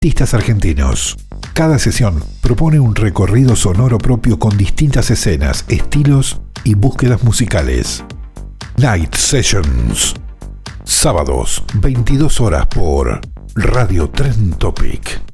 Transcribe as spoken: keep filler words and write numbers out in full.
artistas argentinos. Cada sesión propone un recorrido sonoro propio con distintas escenas, estilos y búsquedas musicales. Night Sessions. Sábados, veintidós horas por Radio Trend Topic.